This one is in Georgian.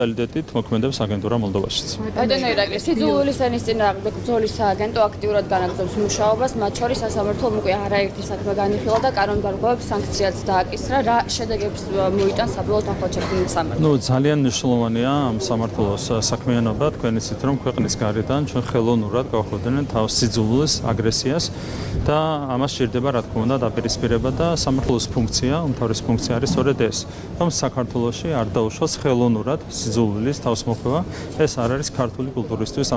მენტალიტეტით მოქმედებს აგენტურა მოლდოვაშიც. ბატონო ირაკლი, სიძულვილის ენის წინააღმდეგ ბრძოლის სააგენტო აქტიურად განაგრძობს მუშაობას, მათ შორის სასამართლომ უკვე არაერთი საქმე განიხილა და კანონმდებლობის სანქციაც დააკისრა. რა შედეგებს მოიტანს საბოლოოდ ახლადშექმნილი სამართლი? ძალიან მნიშვნელოვანია ამ სამართლოს საქმიანობა, თქვენ იცით რომ ქვეყნის გარედან ჩვენ ხელოვნურად გავხდენენ თავს სიძულვილის აგრესიას და ამას სჭირდება რა თქმა უნდა დაპირისპირება და სამართლოს ფუნქცია, უმთავრესი ფუნქცია არის სწორედ ეს, რომ საქართველოში არ დაუშვას ხელოვნურად სიძულვილის თავსმოხვევა, ეს არ არის ქართული კულტურისთვის